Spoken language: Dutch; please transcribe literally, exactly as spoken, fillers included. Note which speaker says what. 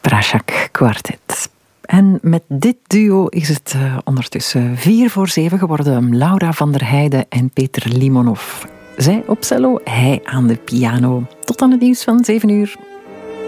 Speaker 1: Dvorak Quartet. En met dit duo is het uh, ondertussen vier voor zeven geworden. Laura van der Heijden en Peter Limonov. Zij op cello, hij aan de piano. Tot aan het nieuws van zeven uur.